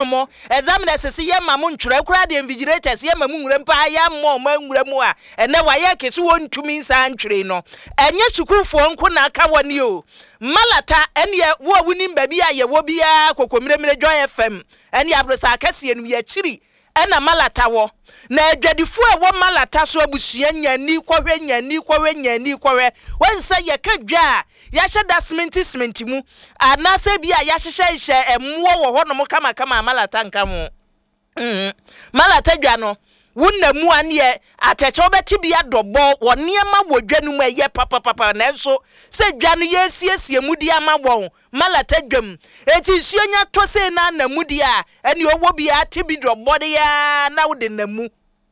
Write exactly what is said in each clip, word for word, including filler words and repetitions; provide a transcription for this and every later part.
mo examiners se ye ma mo ntwere kura de invigilators ye ma mu nwure mpa ya mo ma nwure mu a ene wa ye kese wontumi nsa ntwere no enye sukufo nko na aka woni o malata ene wo wuni baby a ye wo bia kokomiremire Joy F M ene abrosa akase enu ye chiri ena malata wo na adwadifo e wo malata so abusua nyani kwahwe nyani kwahwe nyani kwahwe wonsa ye ka dwa ya hye smenti smenti mu anase bia ya hye hye emwo wo ho no kama kama malata nka ho mhm malata dwa no wonna mu ane ateche obeti bia dobo woniema wodwanu mu eye papa papa na enso se dwanu ye siesie mudi ama won malata dwam eti suonya to se na na mudi a ene owo bia ate bi dobo de ya na wode na mu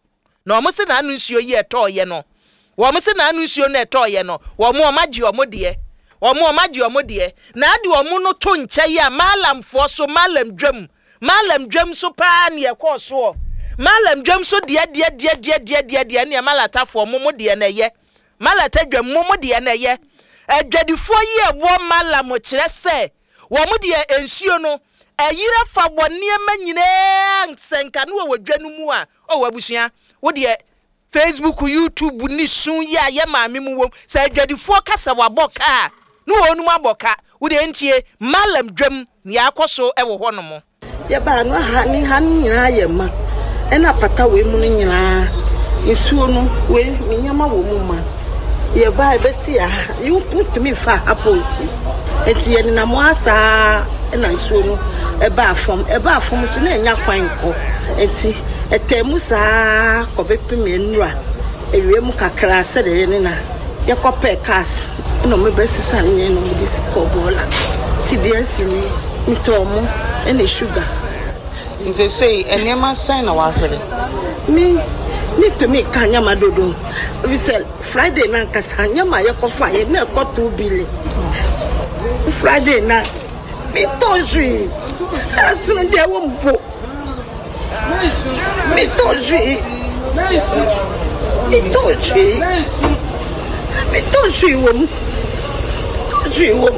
na omo se na anu suo ye to ye no wo mo se na anu suo na to ye no wo mo omagi omo de omo omagi omo de na ade omo no to nche ya malamfo so malam dwam malam dwam so pa ne ekoso malam dwam so dia dia dia dia dia dia dia ne malata fo momo de na ye malata dwam momo de na ye adwadifo ye wo malam kire se wo mo de ensuo no ayira fa bone ma nyine nsenka no wo dwanu mu a o wabusua wo de Facebook YouTube ni sun ya ye maame mu wom se adwadifo kasa waboka no onu aboka wo de ntie malam dwam ne akoso e wo hono mo ye ba no ha ni ha nyina ye ma ena pata we mu nyina nsuo no we minyama wo mu ma ye ba e besi ya you put me fa aposi eti ye na mo asa ena nsuo no e ba fom e ba fom so na enya kwan ko eti etemu sa ko bepim enura ewie mu kakra se de ne na ye kope cars no me besi san ne no dis ko bola ti bi asini ntomo ene sugar nze say enema sign na wa hwere me me to me kanya madodo we sell Friday na nkasa nyama ye kofa ye na ko two billion Friday na me toji asun de wo mbo me toji me toji me toji wo toji wo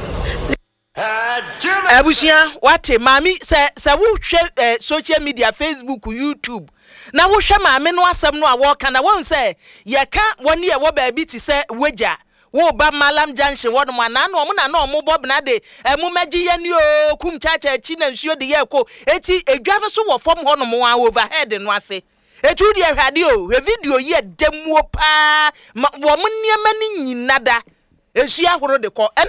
abusia wate mami se se wo hwe social media Facebook YouTube na wo hwe mami no asem no a wo kana won se ye ka woni e wo ba bi ti se weja wo ba malam junction wo no na na omo na na omo bob na de emu magi ye ni o kum cha cha chi na nsuo de ye ko eti edwa no so wo fom ho no mo overhead no ase etu de hwade o video ye demuo pa wo mo niema ni nyinada esu ahoro de ko